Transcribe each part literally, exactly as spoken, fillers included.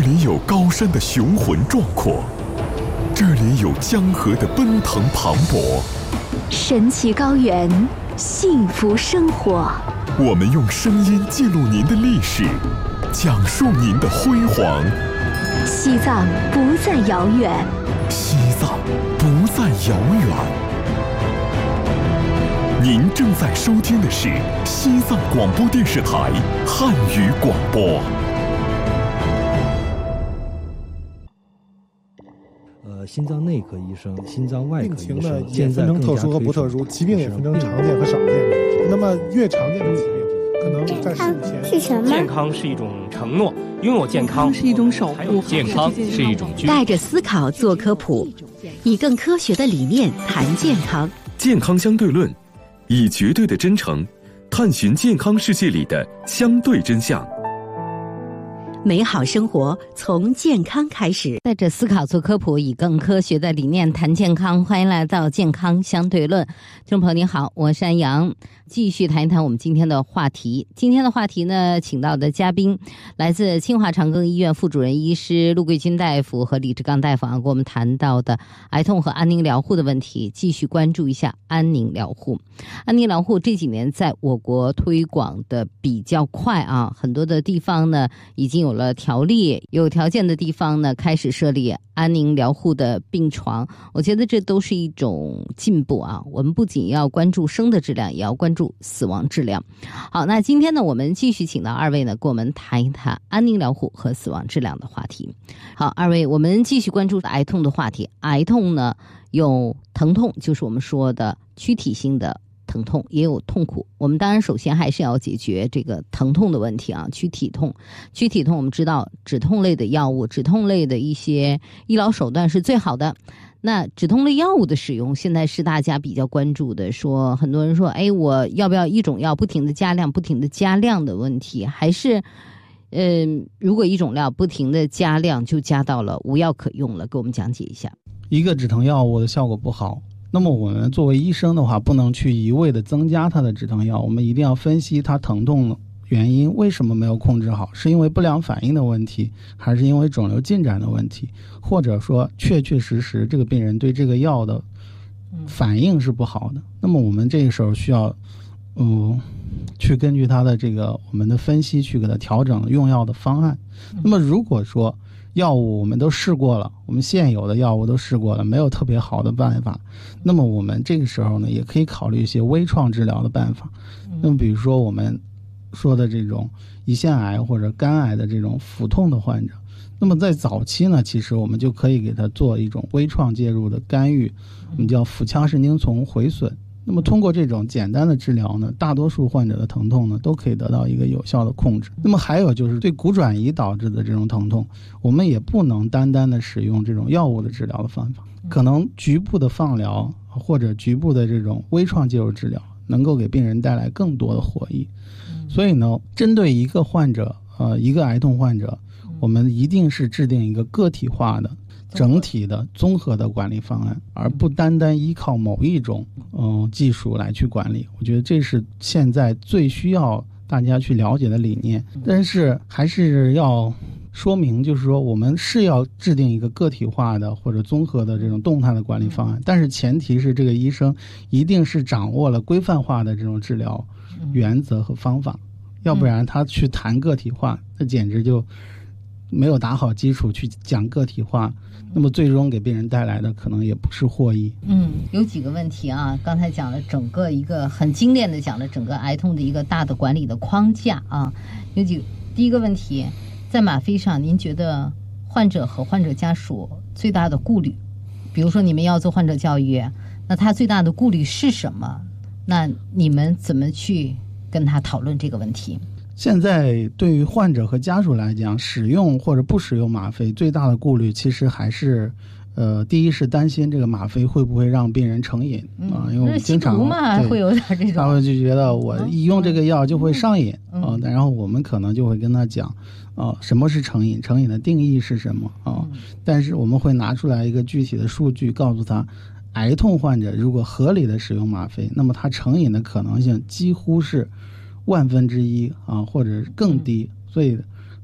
里有高山的雄浑壮阔，这里有江河的奔腾磅礴， 神奇高原，幸福生活。 我们用声音记录您的历史，讲述您的辉煌。 西藏不再遥远， 西藏不再遥远。您正在收听的是西藏广播电视台汉语广播。 呃，心脏内科医生、心脏外科医生， 病情呢也分成特殊和不特殊，疾病也分成常见和少见。那么越常见的疾病，可能在事前是什么？ 健康是一种承诺，拥有健康是一种守护， 健康是一种居。 带着思考做科普，以更科学的理念谈健康。 健康相对论，以绝对的真诚探寻健康世界里的相对真相。 美好生活从健康开始， 带着思考做科普，以更科学的理念谈健康。欢迎来到健康相对论，听众朋友您好，我是安阳，继续谈一谈我们今天的话题。今天的话题呢，请到的嘉宾来自清华长庚医院副主任医师陆桂军大夫和李志刚大夫啊，跟我们谈到的癌痛和安宁疗护的问题，继续关注一下安宁疗护。安宁疗护这几年在我国推广的比较快啊，很多的地方呢已经有有了条例，有条件的地方呢开始设立安宁疗护的病床，我觉得这都是一种进步啊。我们不仅要关注生的质量，也要关注死亡质量。好，那今天呢，我们继续请到二位呢，跟我们谈一谈安宁疗护和死亡质量的话题。好，二位，我们继续关注癌痛的话题。癌痛呢，有疼痛，就是我们说的躯体性的疼痛，也有痛苦。我们当然首先还是要解决这个疼痛的问题啊，躯体痛。躯体痛我们知道止痛类的药物，止痛类的一些医疗手段是最好的。那止痛类药物的使用现在是大家比较关注的，说很多人说哎，我要不要一种药不停的加量不停的加量的问题，还是嗯、呃，如果一种药不停的加量就加到了无药可用了，给我们讲解一下。 一个止疼药物的效果不好，那么我们作为医生的话，不能去一味的增加它的止疼药，我们一定要分析它疼痛原因，为什么没有控制好，是因为不良反应的问题，还是因为肿瘤进展的问题，或者说确确实实这个病人对这个药的反应是不好的。那么我们这个时候需要嗯，去根据它的这个我们的分析去给它调整用药的方案。那么如果说药物我们都试过了，我们现有的药物都试过了，没有特别好的办法，那么我们这个时候呢，也可以考虑一些微创治疗的办法。那么比如说我们说的这种胰腺癌或者肝癌的这种腹痛的患者，那么在早期呢，其实我们就可以给他做一种微创介入的干预，我们叫腹腔神经丛毁损。那么通过这种简单的治疗呢，大多数患者的疼痛呢都可以得到一个有效的控制。那么还有就是对骨转移导致的这种疼痛，我们也不能单单的使用这种药物的治疗的方法，可能局部的放疗或者局部的这种微创介入治疗能够给病人带来更多的获益。所以呢，针对一个患者呃一个癌痛患者，我们一定是制定一个个体化的整体的综合的管理方案，而不单单依靠某一种嗯、呃、技术来去管理。我觉得这是现在最需要大家去了解的理念。但是还是要说明，就是说我们是要制定一个个体化的或者综合的这种动态的管理方案，但是前提是这个医生一定是掌握了规范化的这种治疗原则和方法，要不然他去谈个体化，那简直就没有打好基础去讲个体化，那么最终给病人带来的可能也不是获益。 嗯，有几个问题啊，刚才讲了整个一个很精炼的讲了整个癌痛的一个大的管理的框架啊，有几个。第一个问题，在吗啡上，您觉得患者和患者家属最大的顾虑，比如说你们要做患者教育，那他最大的顾虑是什么？那你们怎么去跟他讨论这个问题？ 现在对于患者和家属来讲，使用或者不使用吗啡最大的顾虑其实还是呃，第一是担心这个吗啡会不会让病人成瘾、嗯、啊，因为我们经常嘛会有点这种， 他会就觉得我一用这个药就会上瘾、嗯、啊，然后我们可能就会跟他讲啊，什么是成瘾，成瘾的定义是什么啊、嗯？但是我们会拿出来一个具体的数据，告诉他，癌痛患者如果合理的使用吗啡，那么他成瘾的可能性几乎是万分之一啊，或者更低。所以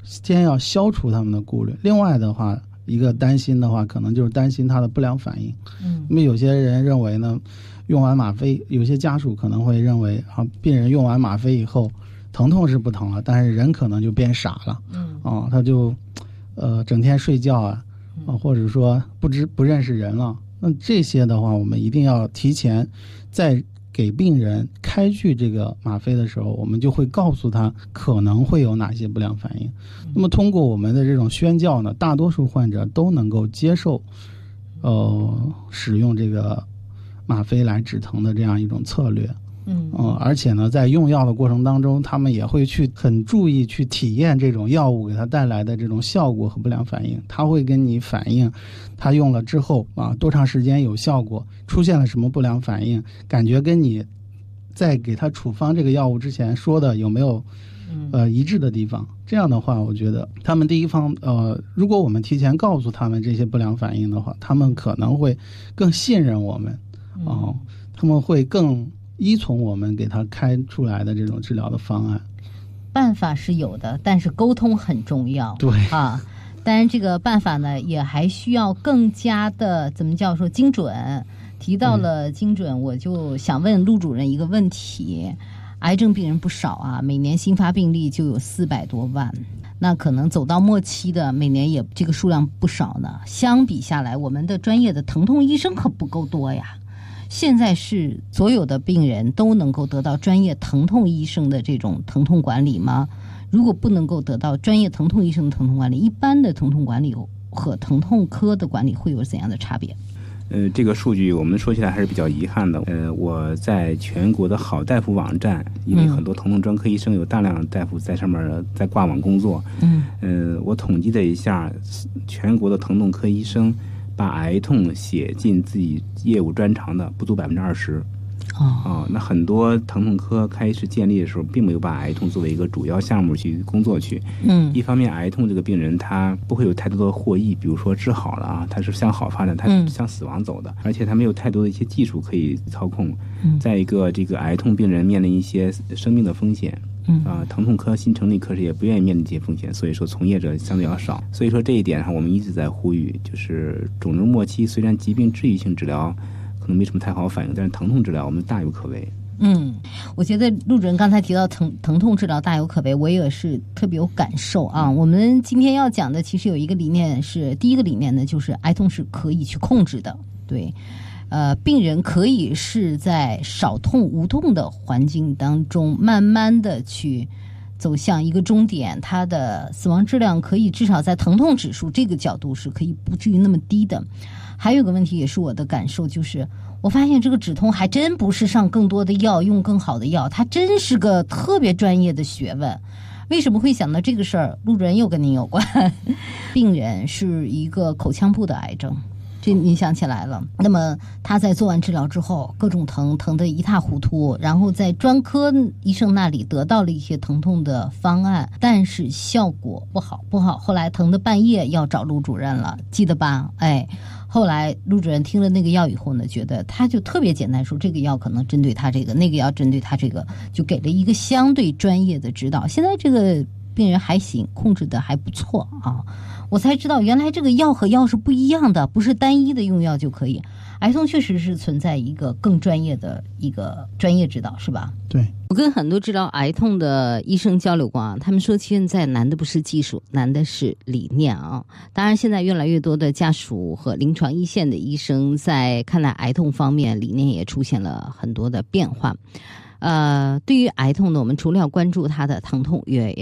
先要消除他们的顾虑。另外的话，一个担心的话，可能就是担心他的不良反应。嗯，因为有些人认为呢，用完吗啡，有些家属可能会认为啊，病人用完吗啡以后，疼痛是不疼了，但是人可能就变傻了。嗯，啊，他就呃整天睡觉啊，啊，或者说不知不认识人了。那这些的话，我们一定要提前在给病人开具这个吗啡的时候，我们就会告诉他可能会有哪些不良反应。那么通过我们的这种宣教呢，大多数患者都能够接受呃使用这个吗啡来止疼的这样一种策略。嗯、呃，而且呢，在用药的过程当中，他们也会去很注意去体验这种药物给他带来的这种效果和不良反应。他会跟你反映，他用了之后啊，多长时间有效果，出现了什么不良反应，感觉跟你在给他处方这个药物之前说的有没有呃一致的地方。这样的话，我觉得他们第一方呃，如果我们提前告诉他们这些不良反应的话，他们可能会更信任我们啊、呃，他们会更依从我们给他开出来的这种治疗的方案。 办法是有的，但是沟通很重要。 对啊，当然这个办法呢，也还需要更加的怎么叫说精准。提到了精准，嗯、我就想问陆主任一个问题：癌症病人不少啊，每年新发病例就有四百多万，那可能走到末期的每年也这个数量不少呢。相比下来，我们的专业的疼痛医生可不够多呀。现在是所有的病人都能够得到专业疼痛医生的这种疼痛管理吗？如果不能够得到专业疼痛医生的疼痛管理，一般的疼痛管理和疼痛科的管理会有怎样的差别？ 呃，这个数据我们说起来还是比较遗憾的。呃，我在全国的好大夫网站，因为很多疼痛专科医生有大量大夫在上面在挂网工作。嗯，呃，我统计了一下，全国的疼痛科医生把癌痛写进自己业务专长的不足百分之二十。哦，那很多疼痛科开始建立的时候，并没有把癌痛作为一个主要项目去工作去。嗯，一方面，癌痛这个病人他不会有太多的获益，比如说治好了啊，他是向好发展，他是向死亡走的，嗯、而且他没有太多的一些技术可以操控。嗯，再一个，这个癌痛病人面临一些生命的风险。嗯啊，疼痛科新成立科室也不愿意面临这些风险，所以说从业者相对要少。所以说这一点上，我们一直在呼吁，就是肿瘤末期虽然疾病治愈性治疗可能没什么太好反应，但是疼痛治疗我们大有可为。 嗯，我觉得陆主任刚才提到疼疼痛治疗大有可为，我也是特别有感受啊。我们今天要讲的其实有一个理念是，第一个理念呢，就是癌痛是可以去控制的，对。呃，病人可以是在少痛无痛的环境当中，慢慢的去走向一个终点，他的死亡质量可以至少在疼痛指数这个角度是可以不至于那么低的。还有个问题也是我的感受，就是我发现这个止痛还真不是上更多的药，用更好的药，它真是个特别专业的学问。为什么会想到这个事儿？陆主任又跟您有关，病人是一个口腔部的癌症。这你想起来了，那么他在做完治疗之后，各种疼疼得一塌糊涂，然后在专科医生那里得到了一些疼痛的方案，但是效果不好不好，后来疼得半夜要找陆主任了，记得吧？哎，后来陆主任听了那个药以后呢，觉得他就特别简单，说这个药可能针对他这个，那个药针对他这个，就给了一个相对专业的指导。现在这个病人还行，控制的还不错啊。我才知道原来这个药和药是不一样的，不是单一的用药就可以。癌痛确实是存在一个更专业的一个专业指导，是吧？ 对， 我跟很多治疗癌痛的医生交流过啊，他们说现在难的不是技术，难的是理念啊。当然现在越来越多的家属和临床一线的医生在看待癌痛方面，理念也出现了很多的变化。呃，对于癌痛呢，我们除了要关注它的疼痛，也